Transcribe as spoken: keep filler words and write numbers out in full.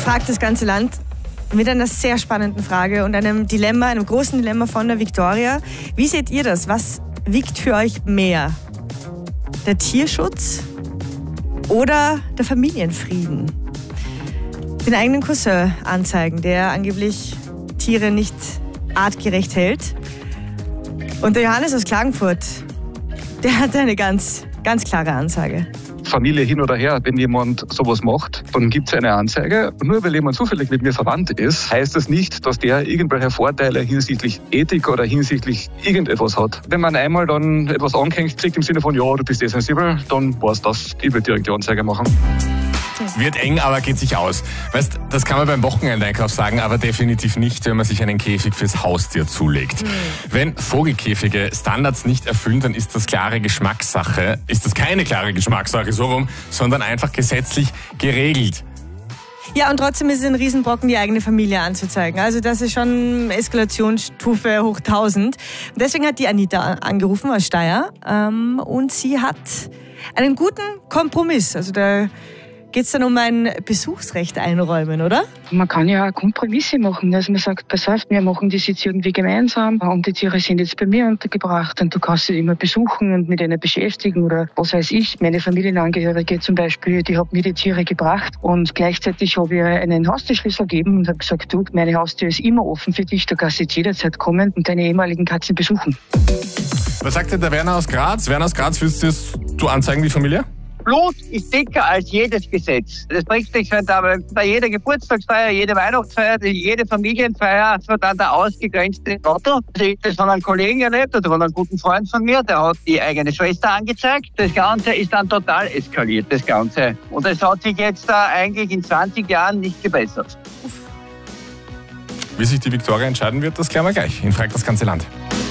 fragt das ganze Land mit einer sehr spannenden Frage und einem Dilemma, einem großen Dilemma von der Viktoria. Wie seht ihr das? Was wiegt für euch mehr? Der Tierschutz oder der Familienfrieden? Den eigenen Cousin anzeigen, der angeblich Tiere nicht artgerecht hält. Und der Johannes aus Klagenfurt, der hat eine ganz, ganz klare Ansage. Familie hin oder her, wenn jemand sowas macht, dann gibt es eine Anzeige. Und nur weil jemand zufällig mit mir verwandt ist, heißt das nicht, dass der irgendwelche Vorteile hinsichtlich Ethik oder hinsichtlich irgendetwas hat. Wenn man einmal dann etwas angehängt kriegt im Sinne von, ja, du bist eh sensibel, dann war es das. Ich will direkt die Anzeige machen. Wird eng, aber geht sich aus. Weißt, das kann man beim Wochenendeinkauf sagen, aber definitiv nicht, wenn man sich einen Käfig fürs Haustier zulegt. Mhm. Wenn Vogelkäfige Standards nicht erfüllen, dann ist das klare Geschmackssache, ist das keine klare Geschmackssache, so rum, sondern einfach gesetzlich geregelt. Ja, und trotzdem ist es ein Riesenbrocken, die eigene Familie anzuzeigen. Also das ist schon Eskalationsstufe hoch tausend. Und deswegen hat die Anita angerufen aus Steyr ähm, und sie hat einen guten Kompromiss. Also da geht es dann um ein Besuchsrecht einräumen, oder? Man kann ja auch Kompromisse machen, dass man sagt, pass auf, wir machen das jetzt irgendwie gemeinsam und die Tiere sind jetzt bei mir untergebracht und du kannst sie immer besuchen und mit ihnen beschäftigen oder was weiß ich. Meine Familienangehörige zum Beispiel, die hat mir die Tiere gebracht und gleichzeitig habe ich einen Haustierschlüssel gegeben und habe gesagt, du, meine Haustür ist immer offen für dich, du kannst jetzt jederzeit kommen und deine ehemaligen Katzen besuchen. Was sagt denn der Werner aus Graz? Werner aus Graz, willst du das, du anzeigen, die Familie? Blut ist dicker als jedes Gesetz. Das bringt nichts, wenn da bei jeder Geburtstagsfeier, jede Weihnachtsfeier, jede Familienfeier so dann der ausgegrenzte Trottel. Ich habe das von einem Kollegen erlebt oder von einem guten Freund von mir, der hat die eigene Schwester angezeigt. Das Ganze ist dann total eskaliert, das Ganze. Und es hat sich jetzt da eigentlich in zwanzig Jahren nicht gebessert. Wie sich die Viktoria entscheiden wird, das klären wir gleich. In Fragt das ganze Land.